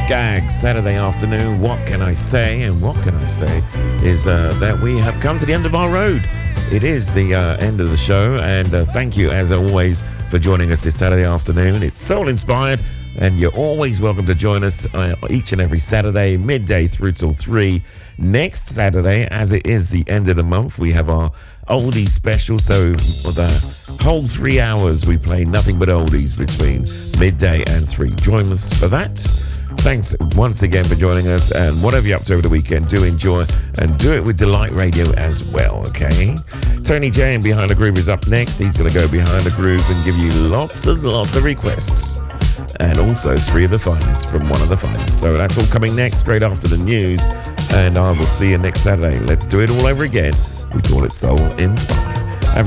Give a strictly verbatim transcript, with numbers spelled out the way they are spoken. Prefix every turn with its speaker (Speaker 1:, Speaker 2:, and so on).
Speaker 1: Skaggs, Saturday afternoon. What can I say? And what can I say is uh, that we have come to the end of our road. It is the uh, end of the show, and uh, thank you, as always, for joining us this Saturday afternoon. It's soul-inspired, and you're always welcome to join us uh, each and every Saturday, midday through till three. Next Saturday, as it is the end of the month, we have our oldies special. So for the whole three hours, we play nothing but oldies between midday and three. Join us for that. Thanks once again for joining us, and whatever you're up to over the weekend, do enjoy and do it with Delight Radio as well, okay? Tony J and Behind the Groove is up next. He's going to go behind the groove and give you lots and lots of requests, and also three of the finest from one of the finest. So that's all coming next, straight after the news, and I will see you next Saturday. Let's do it all over again. We call it Soul Inspired.